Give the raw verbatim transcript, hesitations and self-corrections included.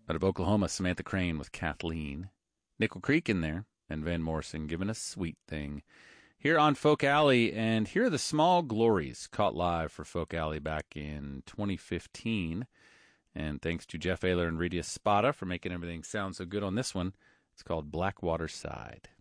Out of Oklahoma, Samantha Crane with Kathleen. Nickel Creek in there, and Van Morrison giving us Sweet Thing. Here on Folk Alley, and here are the Small Glories, caught live for Folk Alley back in twenty fifteen. And thanks to Jeff Ayler and Rita Spada for making everything sound so good on this one. It's called Blackwater Side.